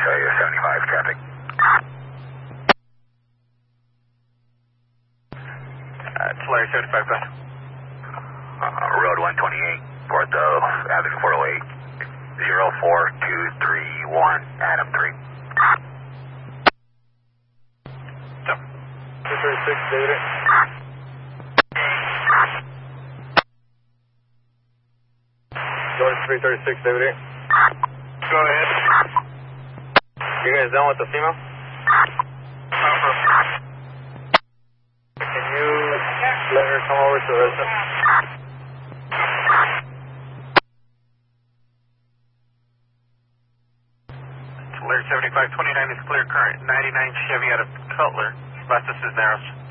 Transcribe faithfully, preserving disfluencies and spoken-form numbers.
seventy-five traffic. Uh, Tulare seventy-five, go ahead. Uh, Road one twenty-eight, Fourth of Avenue four oh eight, zero four two three one, Adam three. Stop. two thirty-six, David. George three thirty-six, David. Go ahead. You guys done with the female? Over. Can you let her come over to the residence? Tulare seventy-five twenty-nine is clear current. ninety-nine Chevy out of Cutler. Left us is narrows.